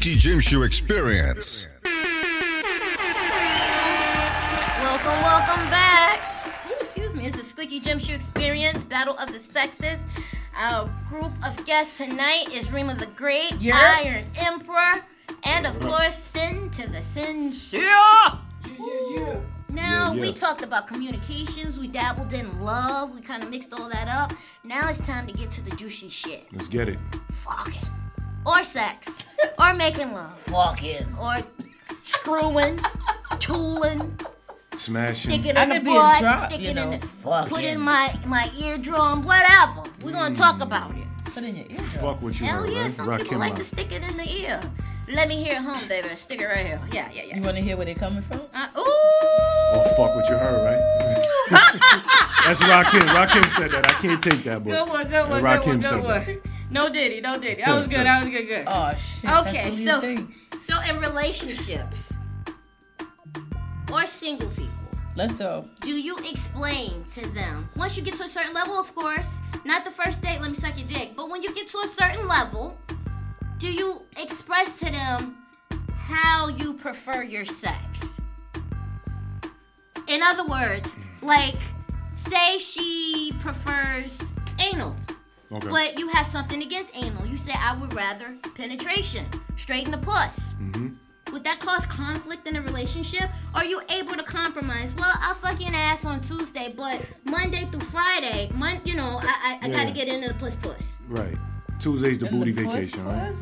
Squeaky Gym Shoe Experience. Welcome back. Ooh, excuse me. It's the Squeaky Gym Shoe Experience, Battle of the Sexes. Our group of guests tonight is Rima the Great, Iron Emperor, and of course, Sin to the Sincere. Now, we talked about communications, we dabbled in love, we kind of mixed all that up. Now it's time to get to the juicy shit. Let's get it. Fucking. Or sex. Or making love. Fucking. Or screwing, tooling. Smashing. Stick it in the butt, stick it in the, fucking. put in my eardrum, whatever. We're gonna talk about it. Put in your eardrum. Fuck what you Hell heard, yeah, right? some people like to stick it in the ear. Let me hear it home, baby. Stick it right here. Yeah. You want to hear where they're coming from? Ooh. Oh, fuck what you heard, right? That's Rakim. Rakim said that. I can't take that, boy. Good one. No diddy. That was good. Oh, shit. Okay, so in relationships or single people, let's go. do you explain to them, once you get to a certain level, of course, not the first date, let me suck your dick, but when you get to a certain level, do you express to them how you prefer your sex? In other words, like, say she prefers anal. Okay. But you have something against anal. You say, I would rather penetration, straight in the puss. Mm-hmm. Would that cause conflict in a relationship? Are you able to compromise? Well, I'll fuck your ass on Tuesday, but Monday through Friday, I gotta get into the puss. Right. Tuesday's the In booty the puss vacation, right? puss?